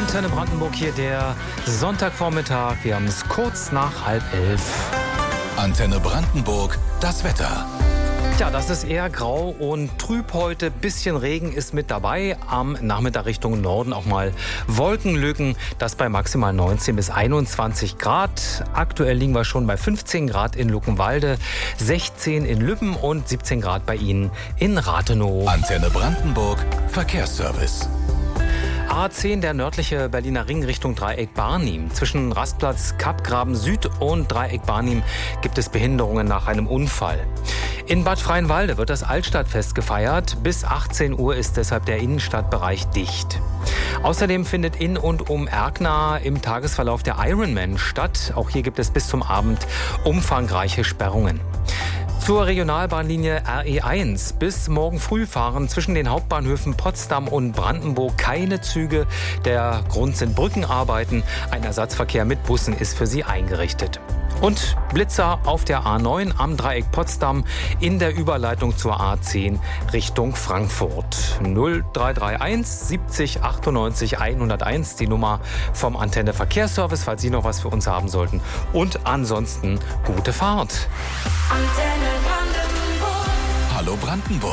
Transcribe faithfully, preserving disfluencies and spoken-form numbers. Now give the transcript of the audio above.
Antenne Brandenburg, hier der Sonntagvormittag. Wir haben es kurz nach halb elf. Antenne Brandenburg, das Wetter. Ja, das ist eher grau und trüb heute. Bisschen Regen ist mit dabei. Am Nachmittag Richtung Norden auch mal Wolkenlücken. Das bei maximal neunzehn bis einundzwanzig Grad. Aktuell liegen wir schon bei fünfzehn Grad in Luckenwalde, sechzehn in Lübben und siebzeen Grad bei Ihnen in Rathenow. Antenne Brandenburg, Verkehrsservice. A zehn, der nördliche Berliner Ring Richtung Dreieck Barnim. Zwischen Rastplatz Kappgraben Süd und Dreieck Barnim gibt es Behinderungen nach einem Unfall. In Bad Freienwalde wird das Altstadtfest gefeiert. Bis achtzehn Uhr ist deshalb der Innenstadtbereich dicht. Außerdem findet in und um Erkner im Tagesverlauf der Ironman statt. Auch hier gibt es bis zum Abend umfangreiche Sperrungen. Zur Regionalbahnlinie R E eins. Bis morgen früh fahren zwischen den Hauptbahnhöfen Potsdam und Brandenburg keine Züge. Der Grund sind Brückenarbeiten. Ein Ersatzverkehr mit Bussen ist für sie eingerichtet. Und Blitzer auf der A neun am Dreieck Potsdam in der Überleitung zur A zehn Richtung Frankfurt. null drei drei eins siebzig achtundneunzig hunderteins, die Nummer vom Antenne Verkehrsservice, falls Sie noch was für uns haben sollten. Und ansonsten gute Fahrt. Hallo Brandenburg.